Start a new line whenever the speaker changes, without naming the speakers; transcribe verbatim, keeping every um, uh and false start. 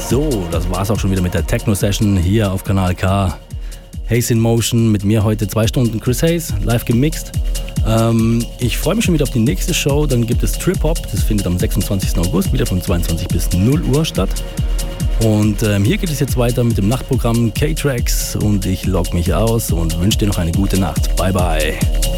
So, das war's auch schon wieder mit der Techno-Session hier auf Kanal K. Haze in Motion, mit mir heute zwei Stunden Chris Hayes, live gemixt. Ähm, ich freue mich schon wieder auf die nächste Show, dann gibt es Trip Hop, das findet am sechsundzwanzigsten August wieder von zweiundzwanzig bis null Uhr statt. Und ähm, hier geht es jetzt weiter mit dem Nachtprogramm K-Tracks und ich log mich aus und wünsche dir noch eine gute Nacht. Bye bye.